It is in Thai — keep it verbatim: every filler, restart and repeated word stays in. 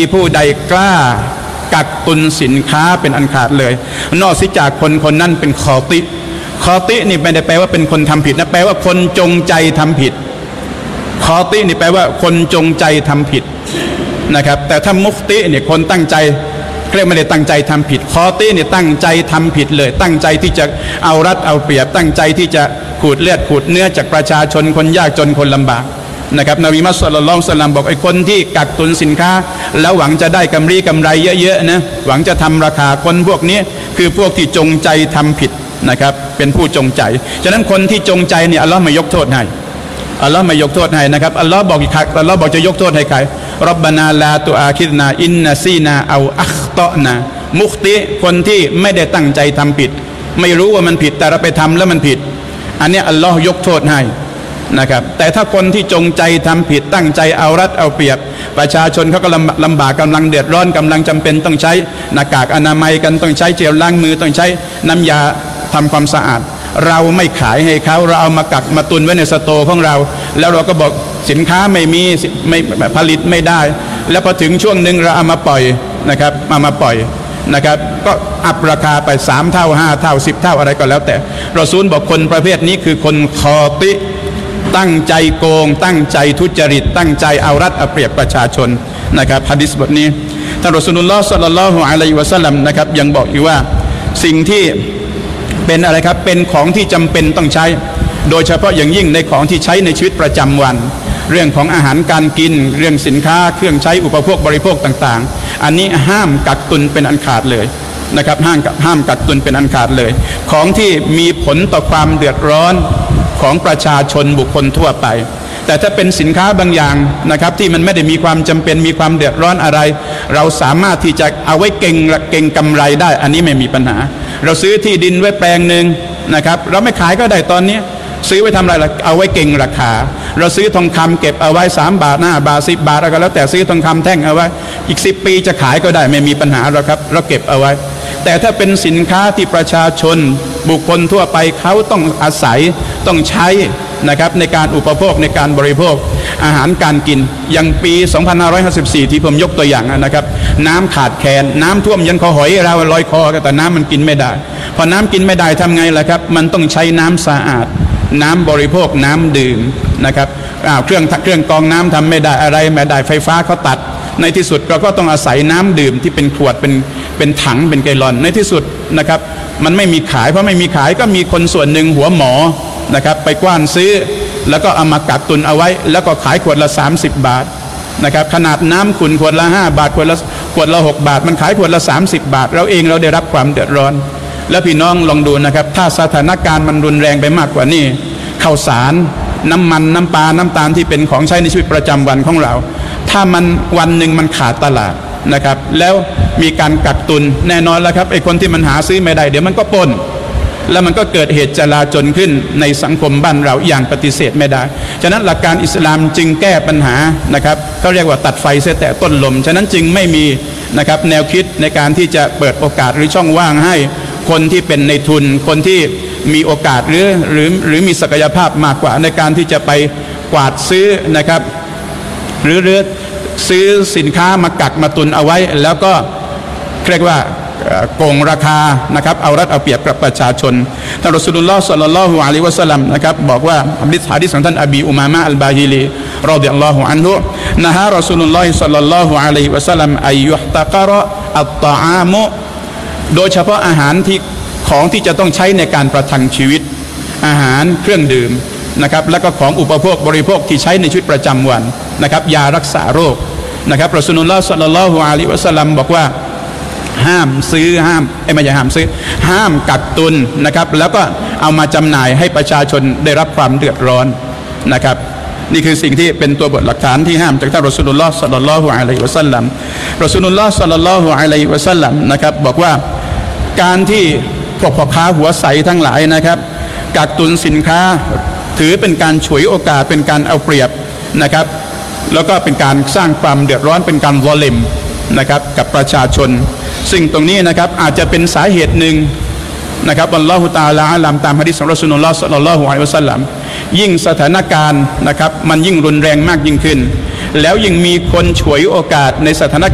ผู้ใดกล้ากักตุนสินค้าเป็นอันขาดเลยนอกจากคนคนนั้นเป็นคอติคอตินี่ไม่ได้แปลว่าเป็นคนทำผิดนะแปลว่าคนจงใจทำผิดคอตินี่แปลว่าคนจงใจทำผิดนะครับแต่ถ้ามุฟติเนี่ยคนตั้งใจเรียกไม่ได้ตั้งใจทำผิดคอติเนี่ยตั้งใจทำผิดเลยตั้งใจที่จะเอารัดเอาเปรียบตั้งใจที่จะขูดเลือดขูดเนื้อจากประชาชนคนยากจนคนลำบากนะครับนบีมุฮัมมัดศ็อลลัลลอฮุอะลัยฮิวะซัลลัมบอกไอ้คนที่กักตุนสินค้าแล้วหวังจะได้กำไรกำไรเยอะๆนะหวังจะทำราคาคนพวกนี้คือพวกที่จงใจทำผิดนะครับเป็นผู้จงใจฉะนั้นคนที่จงใจเนี่ยอัลลอฮ์ไม่ยกโทษให้อัลลอฮ์ไม่ยกโทษให้นะครับอัลลอฮ์บอกอีกครั้งอัลลอฮ์บอกจะยกโทษให้ใครร็อบบานาลาตุอาคิดนาอินนาซีนาเอาอัคตอนามุคติคนที่ไม่ได้ตั้งใจทำผิดไม่รู้ว่ามันผิดแต่เราไปทำแล้วมันผิดอันนี้อัลลอฮ์ยกโทษให้นะครับแต่ถ้าคนที่จงใจทำผิดตั้งใจเอารัดเอาเปรียบประชาชนเขาก็ลำลำบากกำลังเดือดร้อนกำลังจำเป็นต้องใช้หน้ากากอนามัยกันต้องใช้เจลล้างมือต้องใช้น้ำยาทำความสะอาดเราไม่ขายให้เขาเราเอามากักมาตุนไว้ในสโตร์ของเราแล้วเราก็บอกสินค้าไม่มีไม่ผลิตไม่ได้แล้วพอถึงช่วงหนึ่งเราเอามาปล่อยนะครับมามาปล่อยนะครับก็อัพราคาไปสามเท่าห้าเท่าสิบเท่าอะไรก็แล้วแต่รอซูลบอกคนประเภทนี้คือคนคอติตั้งใจโกงตั้งใจทุจริตตั้งใจเอารัดเอาเปรียบประชาชนนะครับหะดีษบทนี้ท่านรอซูลุลลอฮ์ศ็อลลัลลอฮุอะลัยฮิวะซัลลัมนะครับยังบอกอยู่ว่าสิ่งที่เป็นอะไรครับเป็นของที่จำเป็นต้องใช้โดยเฉพาะอย่างยิ่งในของที่ใช้ในชีวิตประจำวันเรื่องของอาหารการกินเรื่องสินค้าเครื่องใช้อุปโภคบริโภคต่างๆอันนี้ห้ามกักตุนเป็นอันขาดเลยนะครับห้ามห้ามกักตุนเป็นอันขาดเลยของที่มีผลต่อความเดือดร้อนของประชาชนบุคคลทั่วไปแต่ถ้าเป็นสินค้าบางอย่างนะครับที่มันไม่ได้มีความจำเป็นมีความเดือดร้อนอะไรเราสามารถที่จะเอาไว้เก่งเก่งกำไรได้อันนี้ไม่มีปัญหาเราซื้อที่ดินไว้แปลงหนึ่งนะครับเราไม่ขายก็ได้ตอนนี้ซื้อไว้ทำอะไรล่ะเอาไว้เก่งราคาเราซื้อทองคำเก็บเอาไว้สามบาทห้าบาทสิบบาทอะไรก็แล้วแต่ซื้อทองคำแท่งเอาไว้อีกสิบปีจะขายก็ได้ไม่มีปัญหาหรอกครับเราเก็บเอาไว้แต่ถ้าเป็นสินค้าที่ประชาชนบุคคลทั่วไปเขาต้องอาศัยต้องใช้นะครับในการอุปโภคในการบริโภคอาหารการกินอย่างปีสองพันห้าร้อยห้าสิบสี่ที่ผมยกตัวอย่างนะครับน้ำขาดแคลนน้ำท่วมยันคอหอยเราลอยคอแต่น้ำมันกินไม่ได้พอน้ำกินไม่ได้ทำไงล่ะครับมันต้องใช้น้ำสะอาดน้ำบริโภคน้ำดื่มนะครับเครื่องเครื่องกรองน้ำทำไม่ได้อะไรไม่ได้ไฟฟ้าเขาตัดในที่สุดเราก็ต้องอาศัยน้ำดื่มที่เป็นขวดเป็นเป็นถังเป็นแกลลอนในที่สุดนะครับมันไม่มีขายเพราะไม่มีขายก็มีคนส่วนหนึ่งหัวหมอนะครับไปกว้านซื้อแล้วก็เอามากักตุนเอาไว้แล้วก็ขายขวดละสามสิบบาทนะครับขนาดน้ำขุ่นขวดละห้าบาทขวดละขวดละหกบาทมันขายขวดละสามสิบบาทเราเองเราได้รับความเดือดร้อนแล้วพี่น้องลองดูนะครับถ้าสถานการณ์มันรุนแรงไปมากกว่านี้ข้าวสารน้ำมันน้ำปลาน้ำตาลที่เป็นของใช้ในชีวิตประจำวันของเราถ้ามันวันหนึ่งมันขาดตลาดนะครับแล้วมีการกักตุนแน่นอนแล้วครับไอ้คนที่มันหาซื้อไม่ได้เดี๋ยวมันก็ปล้นแล้วมันก็เกิดเหตุจลาจลขึ้นในสังคมบ้านเราอย่างปฏิเสธไม่ได้ฉะนั้นหลักการอิสลามจึงแก้ปัญหานะครับเขาเรียกว่าตัดไฟเสียแต่ต้นลมฉะนั้นจึงไม่มีนะครับแนวคิดในการที่จะเปิดโอกาสหรือช่องว่างให้คนที่เป็นในทุนคนที่มีโอกาสหรือหรือหรือมีศักยภาพมากกว่าในการที่จะไปกวาดซื้อนะครับหรือหรือซื้อสินค้ามากักมาตุนเอาไว้แล้วก็เรียกว่าโกงราคานะครับเอารัดเอาเปรียบกับประชาชนท่านรอซูลุลลอฮ์ศ็อลลัลลอฮุอะลัยฮิวะซัลลัมนะครับบอกว่าหะดีษหะดีษของท่านอบีอุมามะอัลบาฮิลีรอฎิยัลลอฮุอันฮุนะฮะรอซูลุลลอฮ์ศ็อลลัลลอฮุอะลัยฮิวะซัลลัมอัยยุฮตะกะรออัตตออามุโดยเฉพาะอาหารที่ของที่จะต้องใช้ในการประทังชีวิตอาหารเครื่องดื่มนะครับแล้วก็ของอุปโภคบริโภคที่ใช้ในชีวิตประจำวันนะครับยารักษาโรคนะครับรอซูลุลลอฮ์ศ็อลลัลลอฮุอะลัยฮิวะซัลลัมบอกว่าห้ามซื้อห้ามไอ้ไม่ใช่ห้ามซื้อห้ามกักตุนนะครับแล้วก็เอามาจำหน่ายให้ประชาชนได้รับความเดือดร้อนนะครับนี่คือสิ่งที่เป็นตัวบทหลักฐานที่ห้ามจากท่านรอซูลุลลอฮ์ศ็อลลัลลอฮุอะลัยฮิวะซัลลัมรอซูลุลลอฮ์ศ็อลลัลลอฮุอะลัยฮิวะซัลลัมนะครับบอกว่าการที่พวกพ่อค้าหัวใสทั้งหลายนะครับกักตุนสินค้าถือเป็นการฉวยโอกาสเป็นการเอาเปรียบนะครับแล้วก็เป็นการสร้างความเดือดร้อนเป็นการวอลเลมนะครับกับประชาชนซึ่งตรงนี้นะครับอาจจะเป็นสาเหตุหนึ่งนะครับอัลลอฮฺตะอาลาอะลัมตามหะดีษของรอซูลุลลอฮ์ศ็อลลัลลอฮุอะลัยฮิวะซัลลัมยิ่งสถานการณ์นะครับมันยิ่งรุนแรงมากยิ่งขึ้นแล้วยิ่งมีคนฉวยโอกาสในสถาน